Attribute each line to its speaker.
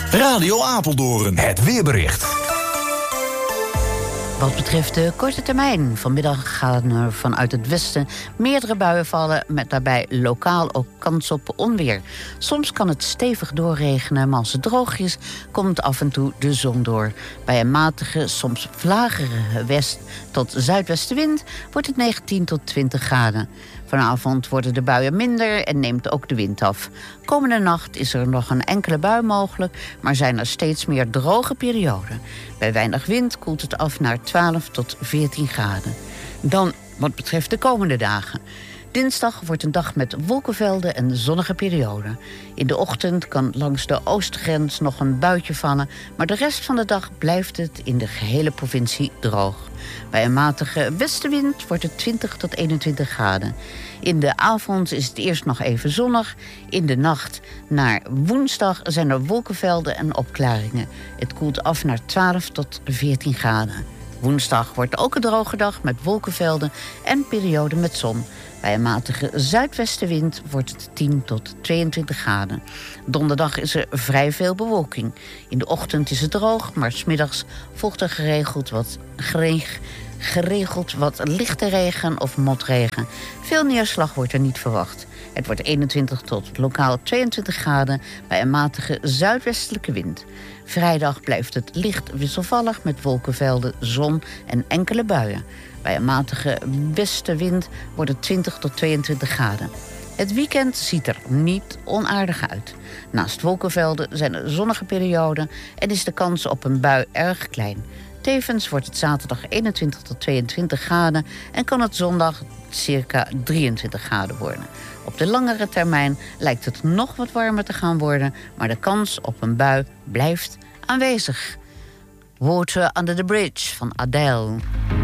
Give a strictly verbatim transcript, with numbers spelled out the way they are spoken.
Speaker 1: Radio Apeldoorn. Het weerbericht.
Speaker 2: Wat betreft de korte termijn. Vanmiddag gaan er vanuit het westen meerdere buien vallen, met daarbij lokaal ook kans op onweer. Soms kan het stevig doorregenen, maar als het droog is, komt af en toe de zon door. Bij een matige, soms vlagere west- tot zuidwestenwind wordt het negentien tot twintig graden. Vanavond worden de buien minder en neemt ook de wind af. Komende nacht is er nog een enkele bui mogelijk, maar zijn er steeds meer droge perioden. Bij weinig wind koelt het af naar twaalf tot veertien graden. Dan wat betreft de komende dagen. Dinsdag wordt een dag met wolkenvelden en zonnige perioden. In de ochtend kan langs de oostgrens nog een buitje vallen, maar de rest van de dag blijft het in de gehele provincie droog. Bij een matige westenwind wordt het twintig tot eenentwintig graden. In de avond is het eerst nog even zonnig. In de nacht naar woensdag zijn er wolkenvelden en opklaringen. Het koelt af naar twaalf tot veertien graden. Woensdag wordt ook een droge dag met wolkenvelden en perioden met zon. Bij een matige zuidwestenwind wordt het tien tot tweeëntwintig graden. Donderdag is er vrij veel bewolking. In de ochtend is het droog, maar 's middags volgt er geregeld wat, gereg, geregeld wat lichte regen of motregen. Veel neerslag wordt er niet verwacht. Het wordt eenentwintig tot lokaal tweeëntwintig graden bij een matige zuidwestelijke wind. Vrijdag blijft het licht wisselvallig met wolkenvelden, zon en enkele buien. Bij een matige westenwind wordt het twintig tot tweeëntwintig graden. Het weekend ziet er niet onaardig uit. Naast wolkenvelden zijn er zonnige perioden en is de kans op een bui erg klein. Tevens wordt het zaterdag eenentwintig tot tweeëntwintig graden en kan het zondag circa drieëntwintig graden worden. Op de langere termijn lijkt het nog wat warmer te gaan worden, maar de kans op een bui blijft aanwezig. Water Under the Bridge van Adele.